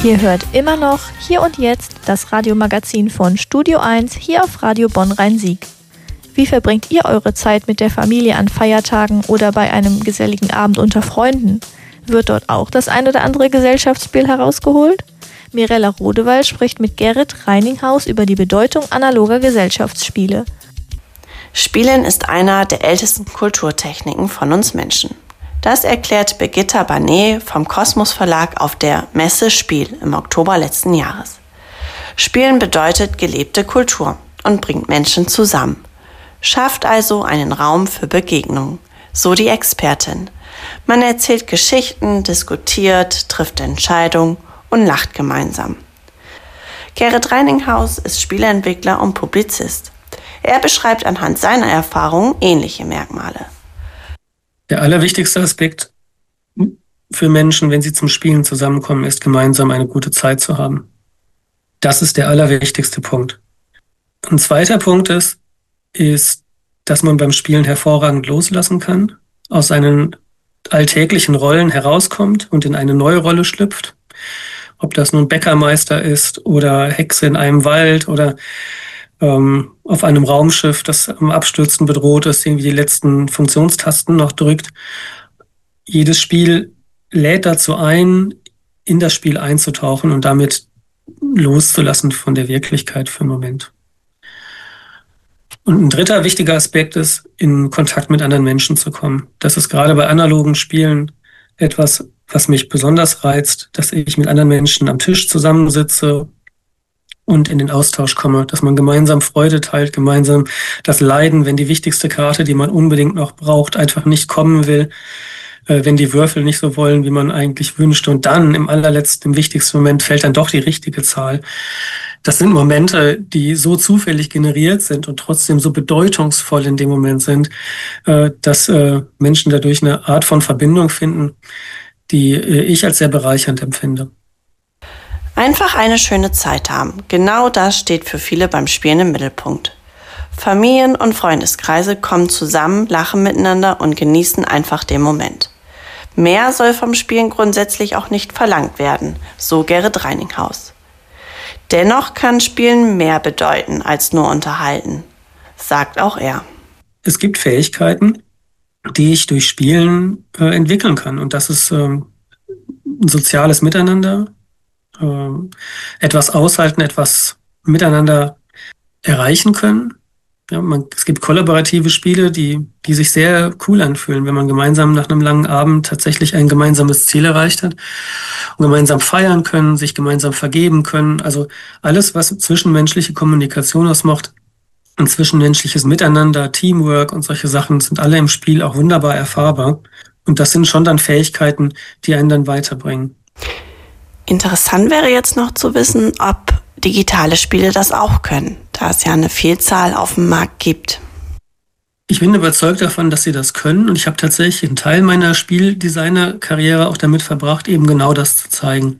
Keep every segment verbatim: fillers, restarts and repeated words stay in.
Ihr hört immer noch Hier und Jetzt das Radiomagazin von Studio eins hier auf Radio Bonn-Rhein-Sieg. Wie verbringt ihr eure Zeit mit der Familie an Feiertagen oder bei einem geselligen Abend unter Freunden? Wird dort auch das ein oder andere Gesellschaftsspiel herausgeholt? Mirella Rodewald spricht mit Gerrit Reininghaus über die Bedeutung analoger Gesellschaftsspiele. Spielen ist einer der ältesten Kulturtechniken von uns Menschen. Das erklärt Birgitta Barnet vom Kosmos Verlag auf der Messe Spiel im Oktober letzten Jahres. Spielen bedeutet gelebte Kultur und bringt Menschen zusammen. Schafft also einen Raum für Begegnungen, so die Expertin. Man erzählt Geschichten, diskutiert, trifft Entscheidungen und lacht gemeinsam. Gerrit Reininghaus ist Spieleentwickler und Publizist. Er beschreibt anhand seiner Erfahrungen ähnliche Merkmale. Der allerwichtigste Aspekt für Menschen, wenn sie zum Spielen zusammenkommen, ist, gemeinsam eine gute Zeit zu haben. Das ist der allerwichtigste Punkt. Ein zweiter Punkt ist, ist, dass man beim Spielen hervorragend loslassen kann, aus seinen alltäglichen Rollen herauskommt und in eine neue Rolle schlüpft. Ob das nun Bäckermeister ist oder Hexe in einem Wald oder ähm, auf einem Raumschiff, das am Abstürzen bedroht ist, irgendwie die letzten Funktionstasten noch drückt. Jedes Spiel lädt dazu ein, in das Spiel einzutauchen und damit loszulassen von der Wirklichkeit für einen Moment. Und ein dritter wichtiger Aspekt ist, in Kontakt mit anderen Menschen zu kommen. Das ist gerade bei analogen Spielen etwas, was mich besonders reizt, dass ich mit anderen Menschen am Tisch zusammensitze und in den Austausch komme, dass man gemeinsam Freude teilt, gemeinsam das Leiden, wenn die wichtigste Karte, die man unbedingt noch braucht, einfach nicht kommen will, äh, wenn die Würfel nicht so wollen, wie man eigentlich wünscht. Und dann im allerletzten, im wichtigsten Moment fällt dann doch die richtige Zahl. Das sind Momente, die so zufällig generiert sind und trotzdem so bedeutungsvoll in dem Moment sind, äh, dass äh, Menschen dadurch eine Art von Verbindung finden, die äh, ich als sehr bereichernd empfinde. Einfach eine schöne Zeit haben. Genau das steht für viele beim Spielen im Mittelpunkt. Familien- und Freundeskreise kommen zusammen, lachen miteinander und genießen einfach den Moment. Mehr soll vom Spielen grundsätzlich auch nicht verlangt werden, so Gerrit Reininghaus. Dennoch kann Spielen mehr bedeuten als nur unterhalten, sagt auch er. Es gibt Fähigkeiten, die ich durch Spielen äh, entwickeln kann. Und das ist äh, ein soziales Miteinander, äh, etwas aushalten, etwas miteinander erreichen können. Ja, man, es gibt kollaborative Spiele, die, die sich sehr cool anfühlen, wenn man gemeinsam nach einem langen Abend tatsächlich ein gemeinsames Ziel erreicht hat und gemeinsam feiern können, sich gemeinsam vergeben können. Also alles, was zwischenmenschliche Kommunikation ausmacht, ein zwischenmenschliches Miteinander, Teamwork und solche Sachen sind alle im Spiel auch wunderbar erfahrbar. Und das sind schon dann Fähigkeiten, die einen dann weiterbringen. Interessant wäre jetzt noch zu wissen, ob digitale Spiele das auch können, da es ja eine Vielzahl auf dem Markt gibt. Ich bin überzeugt davon, dass sie das können und ich habe tatsächlich einen Teil meiner Spieldesigner-Karriere auch damit verbracht, eben genau das zu zeigen.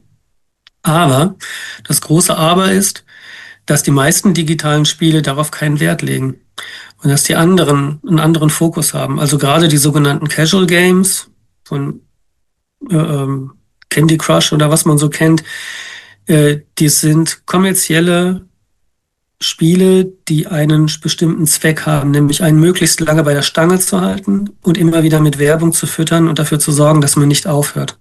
Aber das große Aber ist, dass die meisten digitalen Spiele darauf keinen Wert legen und dass die anderen einen anderen Fokus haben. Also gerade die sogenannten Casual Games von äh, ähm, Candy Crush oder was man so kennt, äh, die sind kommerzielle Spiele, die einen bestimmten Zweck haben, nämlich einen möglichst lange bei der Stange zu halten und immer wieder mit Werbung zu füttern und dafür zu sorgen, dass man nicht aufhört.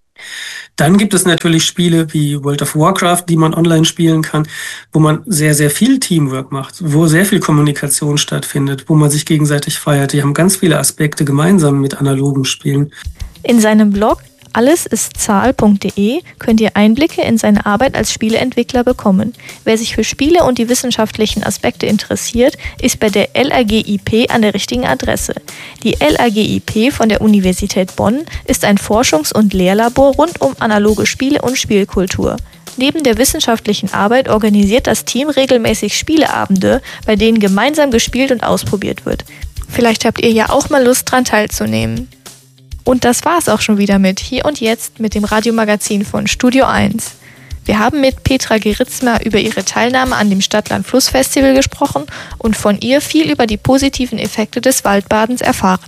Dann gibt es natürlich Spiele wie World of Warcraft, die man online spielen kann, wo man sehr, sehr viel Teamwork macht, wo sehr viel Kommunikation stattfindet, wo man sich gegenseitig feiert. Die haben ganz viele Aspekte gemeinsam mit analogen Spielen. In seinem Blog allesistzahl punkt de könnt ihr Einblicke in seine Arbeit als Spieleentwickler bekommen. Wer sich für Spiele und die wissenschaftlichen Aspekte interessiert, ist bei der L A G I P an der richtigen Adresse. Die L A G I P von der Universität Bonn ist ein Forschungs- und Lehrlabor rund um analoge Spiele und Spielkultur. Neben der wissenschaftlichen Arbeit organisiert das Team regelmäßig Spieleabende, bei denen gemeinsam gespielt und ausprobiert wird. Vielleicht habt ihr ja auch mal Lust, daran teilzunehmen. Und das war's auch schon wieder mit Hier und Jetzt mit dem Radiomagazin von Studio eins. Wir haben mit Petra Geritzmer über ihre Teilnahme an dem Stadtland-Fluss-Festival gesprochen und von ihr viel über die positiven Effekte des Waldbadens erfahren.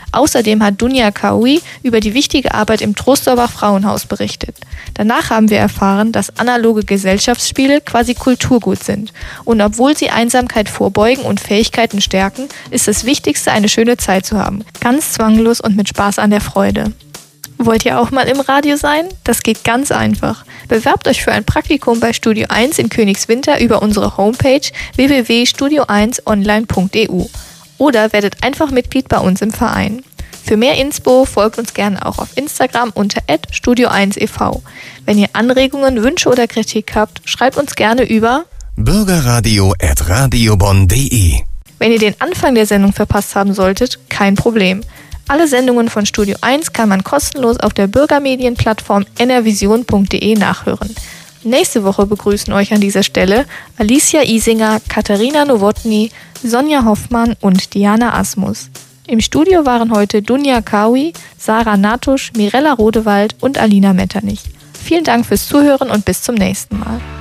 Außerdem hat Dunja Kaoui über die wichtige Arbeit im Trostorfer Frauenhaus berichtet. Danach haben wir erfahren, dass analoge Gesellschaftsspiele quasi Kulturgut sind. Und obwohl sie Einsamkeit vorbeugen und Fähigkeiten stärken, ist das Wichtigste, eine schöne Zeit zu haben. Ganz zwanglos und mit Spaß an der Freude. Wollt ihr auch mal im Radio sein? Das geht ganz einfach. Bewerbt euch für ein Praktikum bei Studio eins in Königswinter über unsere Homepage w w w punkt studio eins online punkt e u oder werdet einfach Mitglied bei uns im Verein. Für mehr Inspo folgt uns gerne auch auf Instagram unter at studio eins e v. Wenn ihr Anregungen, Wünsche oder Kritik habt, schreibt uns gerne über bürgerradio at radiobonn punkt de. Wenn ihr den Anfang der Sendung verpasst haben solltet, kein Problem. Alle Sendungen von Studio eins kann man kostenlos auf der Bürgermedienplattform n r vision punkt de nachhören. Nächste Woche begrüßen euch an dieser Stelle Alicia Isinger, Katharina Nowotny, Sonja Hoffmann und Diana Asmus. Im Studio waren heute Dunja Kaoui, Sarah Natusch, Mirella Rodewald und Alina Metternich. Vielen Dank fürs Zuhören und bis zum nächsten Mal.